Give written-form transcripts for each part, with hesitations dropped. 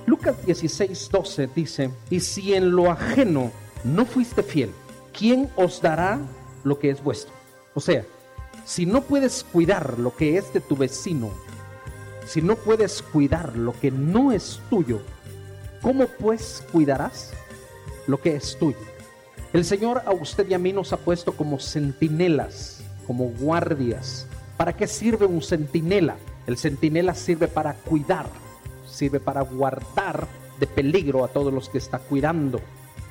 Lucas 16:12 dice: y si en lo ajeno no fuiste fiel, ¿quién os dará lo que es vuestro? O sea, si no puedes cuidar lo que es de tu vecino, si no puedes cuidar lo que no es tuyo, ¿cómo pues cuidarás lo que es tuyo? El Señor a usted y a mí nos ha puesto como centinelas, como guardias. ¿Para qué sirve un centinela? El centinela sirve para cuidar, sirve para guardar de peligro a todos los que está cuidando.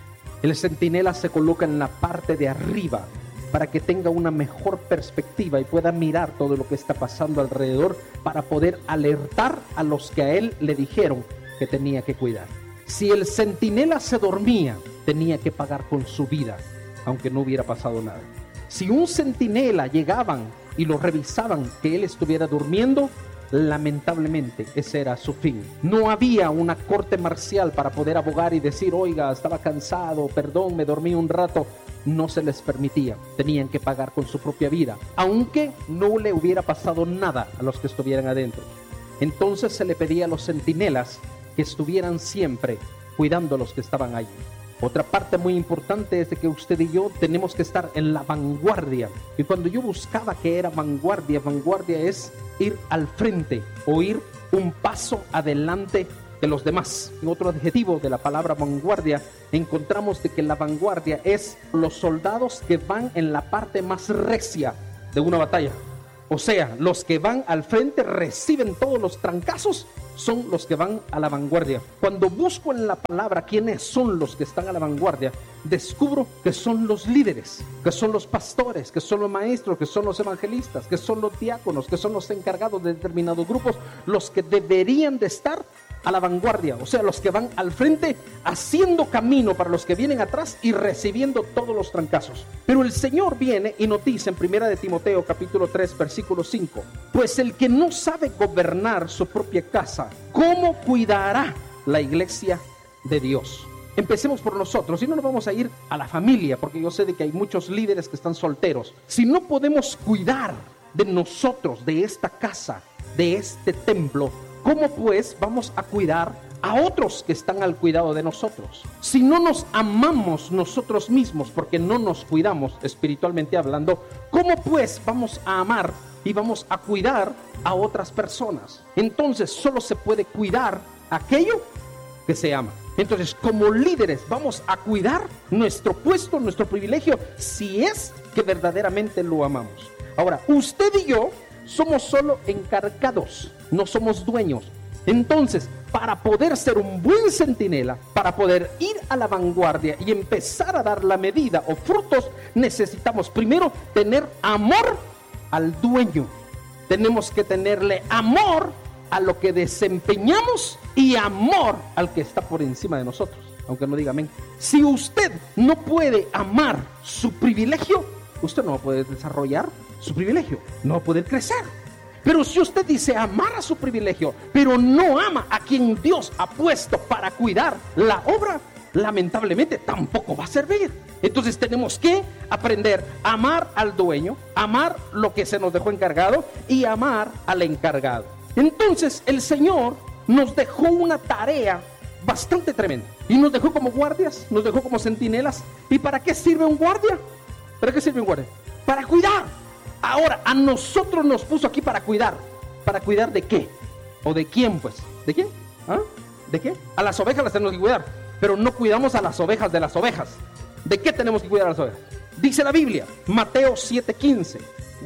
El centinela se coloca en la parte de arriba para que tenga una mejor perspectiva y pueda mirar todo lo que está pasando alrededor, para poder alertar a los que a él le dijeron que tenía que cuidar. Si el centinela se dormía, tenía que pagar con su vida, aunque no hubiera pasado nada. Si un centinela llegaban y lo revisaban que él estuviera durmiendo, lamentablemente ese era su fin. No había una corte marcial para poder abogar y decir: oiga, estaba cansado, perdón, me dormí un rato. No se les permitía, tenían que pagar con su propia vida, aunque no le hubiera pasado nada a los que estuvieran adentro. Entonces se le pedía a los centinelas que estuvieran siempre cuidando a los que estaban allí. Otra parte muy importante es de que usted y yo tenemos que estar en la vanguardia. Y cuando yo buscaba qué era vanguardia, vanguardia es ir al frente o ir un paso adelante de los demás. En otro adjetivo de la palabra vanguardia, encontramos de que la vanguardia es los soldados que van en la parte más recia de una batalla. O sea, los que van al frente reciben todos los trancazos, son los que van a la vanguardia. Cuando busco en la palabra quiénes son los que están a la vanguardia, descubro que son los líderes, que son los pastores, que son los maestros, que son los evangelistas, que son los diáconos, que son los encargados de determinados grupos, los que deberían de estar a la vanguardia, o sea, los que van al frente haciendo camino para los que vienen atrás y recibiendo todos los trancazos. Pero el Señor viene y nos dice en 1 Timoteo capítulo 3 versículo 5: pues el que no sabe gobernar su propia casa, ¿cómo cuidará la iglesia de Dios? Empecemos por nosotros, y no nos vamos a ir a la familia, porque yo sé de que hay muchos líderes que están solteros. Si no podemos cuidar de nosotros, de esta casa, de este templo, ¿cómo pues vamos a cuidar a otros que están al cuidado de nosotros? Si no nos amamos nosotros mismos, porque no nos cuidamos espiritualmente hablando, ¿cómo pues vamos a amar y vamos a cuidar a otras personas? Entonces solo se puede cuidar aquello que se ama. Entonces, como líderes vamos a cuidar nuestro puesto, nuestro privilegio, si es que verdaderamente lo amamos. Ahora, usted y yo somos solo encargados, no somos dueños. Entonces, para poder ser un buen centinela, para poder ir a la vanguardia y empezar a dar la medida o frutos, necesitamos primero tener amor al dueño. Tenemos que tenerle amor a lo que desempeñamos y amor al que está por encima de nosotros, aunque no diga amén. Si usted no puede amar su privilegio, usted no va a poder desarrollar su privilegio, no va a poder crecer. Pero si usted dice amar a su privilegio, pero no ama a quien Dios ha puesto para cuidar la obra, lamentablemente tampoco va a servir. Entonces tenemos que aprender a amar al dueño, amar lo que se nos dejó encargado y amar al encargado. Entonces el Señor nos dejó una tarea bastante tremenda y nos dejó como guardias, nos dejó como centinelas. ¿Y para qué sirve un guardia? ¿Para qué sirve un guardia? Para cuidar. Ahora, a nosotros nos puso aquí para cuidar. ¿Para cuidar de qué? ¿O de quién, pues? ¿De quién? ¿Ah? ¿De qué? A las ovejas las tenemos que cuidar, pero no cuidamos a las ovejas de las ovejas. ¿De qué tenemos que cuidar a las ovejas? Dice la Biblia, Mateo 7:15: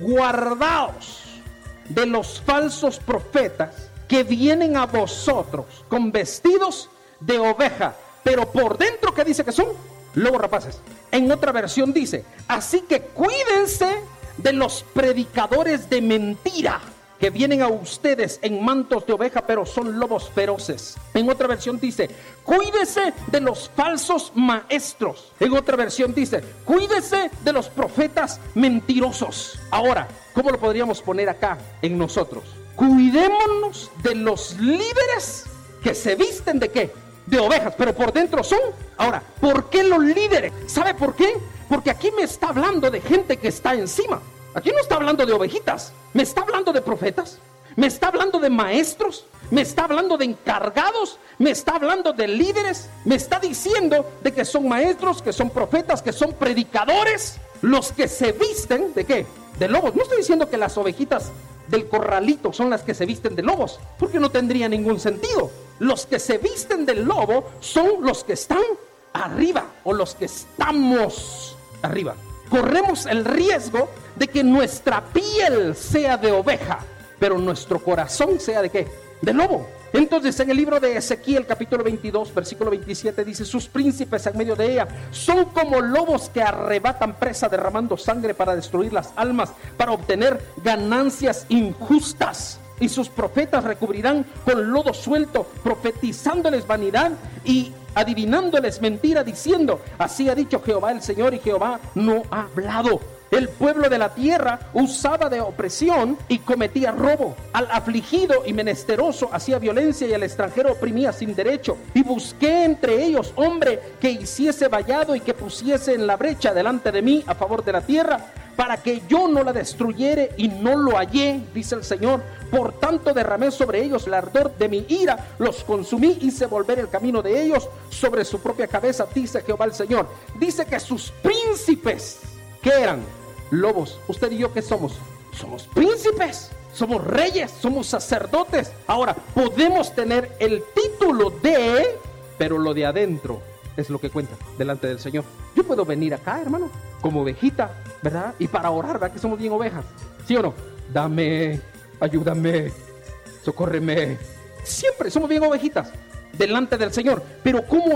guardaos de los falsos profetas que vienen a vosotros con vestidos de oveja, pero por dentro, ¿qué dice que son? Lobos rapaces. En otra versión dice: así que cuídense de los predicadores de mentira que vienen a ustedes en mantos de oveja, pero son lobos feroces. En otra versión dice: cuídese de los falsos maestros. En otra versión dice: cuídese de los profetas mentirosos. Ahora, ¿cómo lo podríamos poner acá en nosotros? Cuidémonos de los líderes que se visten ¿de qué? De ovejas, pero por dentro son. Ahora, ¿por qué los líderes? ¿Sabe por qué? Porque aquí me está hablando de gente que está encima. Aquí no está hablando de ovejitas. Me está hablando de profetas. Me está hablando de maestros. me está hablando de encargados, me está hablando de líderes, me está diciendo de que son maestros, que son profetas, que son predicadores, los que se visten ¿de qué? De lobos. No estoy diciendo que las ovejitas del corralito son las que se visten de lobos, porque no tendría ningún sentido. Los que se visten del lobo son los que están arriba, o los que estamos arriba. Corremos el riesgo de que nuestra piel sea de oveja, pero nuestro corazón sea ¿de qué? De lobo. Entonces en el libro de Ezequiel capítulo 22 versículo 27 dice: sus príncipes en medio de ella son como lobos que arrebatan presa, derramando sangre para destruir las almas, para obtener ganancias injustas. Y sus profetas recubrirán con lodo suelto, profetizándoles vanidad y adivinándoles mentira, diciendo: así ha dicho Jehová el Señor, y Jehová no ha hablado. El pueblo de la tierra usaba de opresión y cometía robo. Al afligido y menesteroso hacía violencia, y al extranjero oprimía sin derecho. Y busqué entre ellos hombre que hiciese vallado y que pusiese en la brecha delante de mí a favor de la tierra, para que yo no la destruyere, y no lo hallé, dice el Señor. Por tanto derramé sobre ellos el ardor de mi ira, los consumí, hice volver el camino de ellos sobre su propia cabeza, dice Jehová el Señor. Dice que sus príncipes, ¿qué eran? Lobos. ¿Usted y yo qué somos? Somos príncipes, somos reyes, somos sacerdotes. Ahora, podemos tener el título de, pero lo de adentro es lo que cuenta delante del Señor. Yo puedo venir acá, hermano, como ovejita, ¿verdad? Y para orar, ¿verdad? Que somos bien ovejas, ¿sí o no? Dame, ayúdame, socórreme. Siempre somos bien ovejitas delante del Señor. Pero ¿cómo